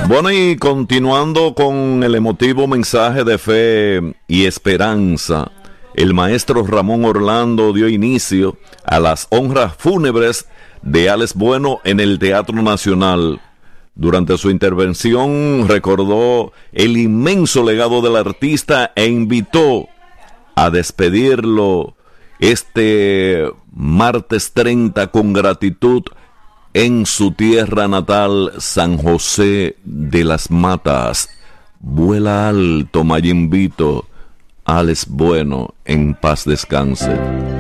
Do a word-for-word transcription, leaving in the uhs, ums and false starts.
Bueno, y continuando con el emotivo mensaje de fe y esperanza, el maestro Ramón Orlando dio inicio a las honras fúnebres de Alex Bueno en el Teatro Nacional. Durante su intervención recordó el inmenso legado del artista e invitó a despedirlo este martes treinta con gratitud en su tierra natal, San José de las Matas. Vuela alto, Mayimvito, Alex Bueno, en paz descanse.